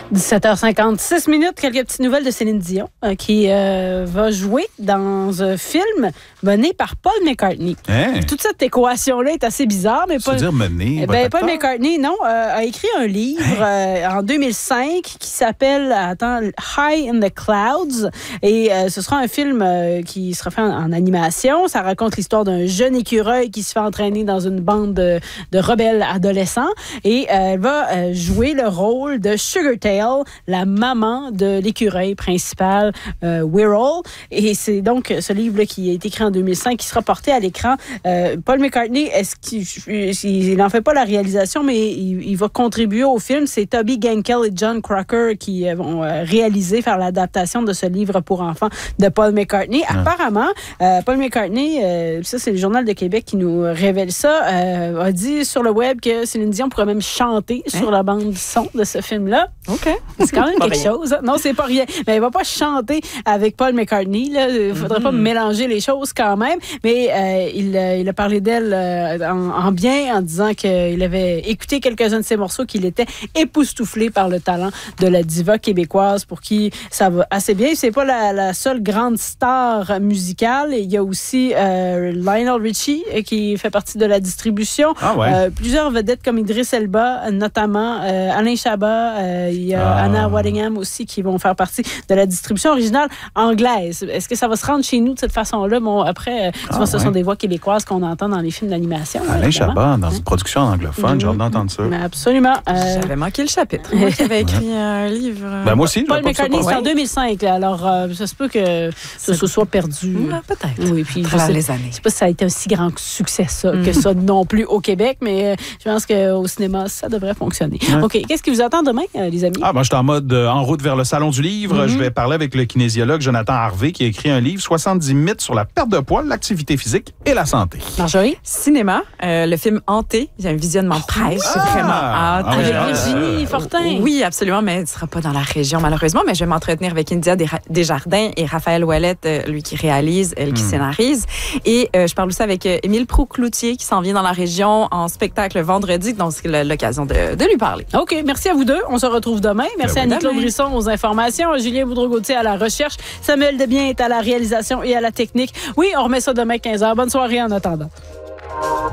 17h56 minutes, quelques petites nouvelles de Céline Dion qui va jouer dans un film mené par Paul McCartney. Hein? Toute cette équation-là est assez bizarre, mais Paul Paul McCartney, a écrit un livre en 2005 qui s'appelle High in the Clouds, et ce sera un film qui sera fait en animation. Ça raconte l'histoire d'un jeune écureuil qui se fait entraîner dans une bande de rebelles adolescents, et elle va jouer le rôle de Sugartail, la maman de l'écureuil principal, Wirral. Et c'est donc ce livre-là qui a été écrit en 2005 qui sera porté à l'écran. Paul McCartney, il n'en fait pas la réalisation, mais il va contribuer au film. C'est Toby Genkel et John Crocker qui vont faire l'adaptation de ce livre pour enfants de Paul McCartney. Apparemment, Paul McCartney, ça c'est le Journal de Québec qui nous révèle ça, a dit sur le web que Céline Dion pourrait même chanter sur la bande son de ce film-là. OK. C'est quand même quelque chose. Non, c'est pas rien. Mais elle va pas chanter avec Paul McCartney. Il faudrait pas mélanger les choses quand même. Mais il a parlé d'elle en bien, en disant qu'il avait écouté quelques-uns de ses morceaux, qu'il était époustouflé par le talent de la diva québécoise, pour qui ça va assez bien. C'est pas la seule grande star musicale. Il y a aussi Lionel Richie qui fait partie de la distribution. Ah ouais. Plusieurs vedettes comme Idriss Elba, notamment Alain Chabat. Il y a Anna Waddingham aussi qui vont faire partie de la distribution originale anglaise. Est-ce que ça va se rendre chez nous de cette façon-là? Bon, après, ce sont des voix québécoises qu'on entend dans les films d'animation. Alain Chabat, dans une production en anglophone, j'ai hâte d'entendre ça. Absolument. J'avais manqué le chapitre. Moi qui avais écrit un livre. Moi aussi. Paul McCartney, c'est en 2005. Là, alors, ça se peut que ce soit perdu. Peut-être. Oui, puis les années. Je sais pas si ça a été un si grand succès que ça non plus au Québec, mais je pense qu'au cinéma, ça devrait fonctionner. Ouais. OK. Qu'est-ce qui vous attend demain, les amis? Moi, je suis en mode en route vers le Salon du Livre. Je vais parler avec le kinésiologue Jonathan Harvey qui a écrit un livre, 70 mythes sur la perte de poids, l'activité physique et la santé. Marjorie? Cinéma, le film Hanté. J'ai un visionnement presse. J'ai vraiment hâte. Avec Virginie Fortin. Oui, absolument, mais elle ne sera pas dans la région, malheureusement. Mais je vais m'entretenir avec India Desjardins et Raphaël Ouellette, lui qui réalise, elle qui scénarise. Et je parle aussi avec Émile Proulx-Cloutier qui s'en vient dans la région en spectacle vendredi. Donc, c'est l'occasion de lui parler. OK. Merci à vous deux. On se retrouve demain. Merci à Nicolas Brisson aux informations, à Julien Boudreau-Gauthier à la recherche, Samuel Debien est à la réalisation et à la technique. Oui, on remet ça demain 15h. Bonne soirée en attendant.